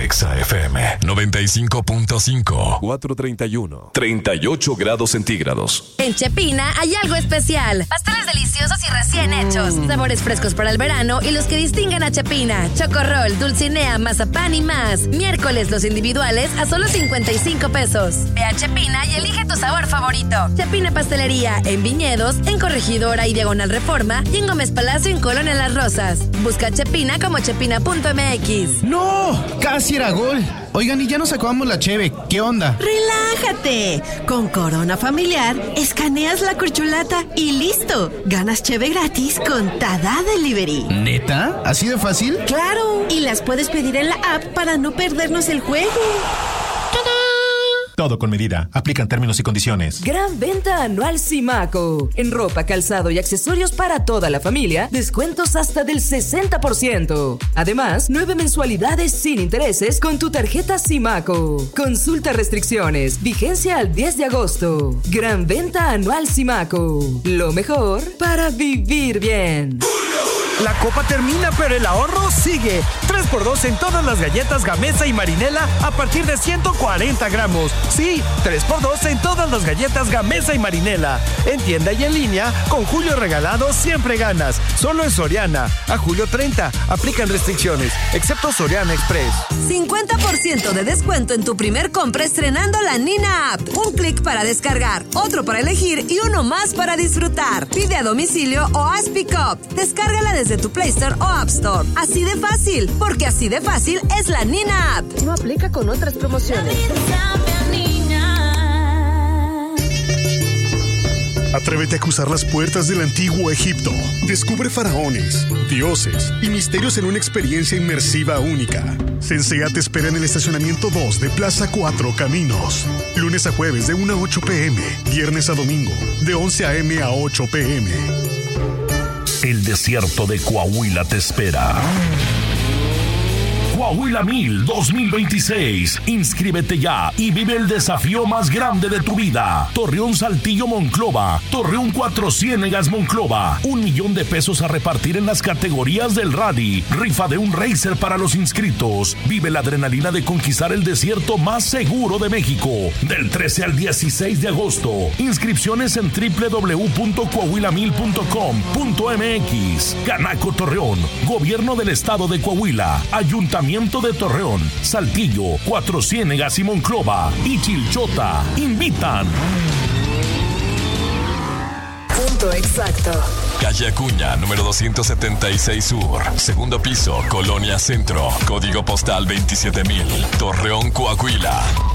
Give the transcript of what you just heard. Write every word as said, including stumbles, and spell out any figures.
Exa F M noventa y cinco punto cinco. cuatrocientos treinta y uno. treinta y ocho grados centígrados. En Chepina hay algo especial. Pasteles deliciosos y recién hechos. Sabores frescos para el verano y los que distinguen a Chepina. Chocorrol, dulcinea, mazapán y más. Miércoles los individuales a solo cincuenta y cinco pesos. Ve a Chepina y elige tu sabor favorito. Chepina Pastelería en Viñedos, en Corregidora y Diagonal Reforma y en Gómez Palacio en Colonia Las Rosas. Busca Chepina como chepina punto m x. ¡No! Casi era gol. Oigan, y ya nos acabamos la cheve. ¿Qué onda? ¡Relájate! Con Corona Familiar, escaneas la corcholata y listo. Ganas cheve gratis con Tada Delivery. ¿Neta? ¿Así de fácil? ¡Claro! Y las puedes pedir en la app para no perdernos el juego. ¡Tada! Todo con medida. Aplican términos y condiciones. Gran venta anual Simaco. En ropa, calzado y accesorios para toda la familia, descuentos hasta del sesenta por ciento. Además, nueve mensualidades sin intereses con tu tarjeta Simaco. Consulta restricciones. Vigencia al diez de agosto. Gran venta anual Simaco. Lo mejor para vivir bien. La copa termina, pero el ahorro sigue. tres por dos en todas las galletas Gamesa y Marinela a partir de ciento cuarenta gramos. Sí, tres por dos en todas las galletas Gamesa y Marinela. En tienda y en línea, con Julio Regalado siempre ganas. Solo en Soriana. A julio treinta. Aplican restricciones, excepto Soriana Express. cincuenta por ciento de descuento en tu primer compra estrenando la Nina App. Un clic para descargar, otro para elegir y uno más para disfrutar. Pide a domicilio o haz pick-up. Descárgala desde tu Play Store o App Store. Así de fácil, porque así de fácil es la Nina App. No aplica con otras promociones. Atrévete a cruzar las puertas del antiguo Egipto. Descubre faraones, dioses y misterios en una experiencia inmersiva única. Sensea te espera en el estacionamiento dos de Plaza Cuatro Caminos. Lunes a jueves de una a ocho pm. Viernes a domingo de once a.m. a ocho pm. El desierto de Coahuila te espera. Coahuila Mil dos mil veintiséis. Inscríbete ya y vive el desafío más grande de tu vida. Torreón Saltillo Monclova. Torreón Cuatro Ciénegas Monclova. Un millón de pesos a repartir en las categorías del rally. Rifa de un racer para los inscritos. Vive la adrenalina de conquistar el desierto más seguro de México. Del trece al dieciséis de agosto. Inscripciones en doble u doble u doble u punto coahuila mil punto com punto m x. Canaco Torreón. Gobierno del Estado de Coahuila. Ayuntamiento de Torreón, Saltillo, Cuatro Ciénegas y Monclova y Chilchota invitan. Punto exacto. Calle Acuña, número doscientos setenta y seis Sur, segundo piso, Colonia Centro, código postal veintisiete mil, Torreón, Coahuila.